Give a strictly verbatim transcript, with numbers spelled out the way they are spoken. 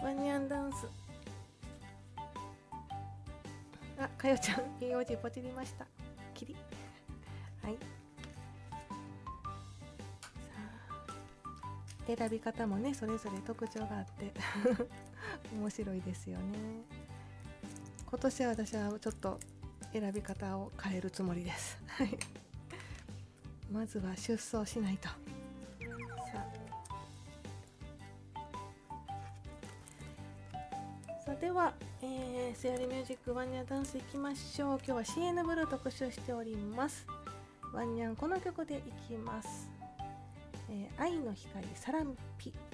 ワンニャンダンス。あ、かよちゃんいいおじポチりました。キリはい。選び方もねそれぞれ特徴があって面白いですよね。今年は私はちょっと選び方を変えるつもりですまずは出走しないと。さあ、さあでは、えー、セアリーミュージックワンニャンダンスいきましょう。今日は シーエヌ ブルー特集しております。ワンニャンこの曲でいきます。えー、愛の光サランピ。